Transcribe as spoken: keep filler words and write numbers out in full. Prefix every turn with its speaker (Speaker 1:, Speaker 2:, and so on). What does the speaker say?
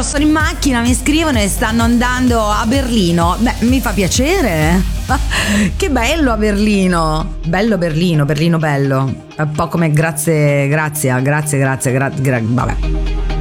Speaker 1: loro sono in macchina, mi scrivono e stanno andando a Berlino. Beh, mi fa piacere. Che bello a Berlino. Bello Berlino, Berlino bello. Un po' come grazie, grazie, grazie, grazie, gra- gra- vabbè.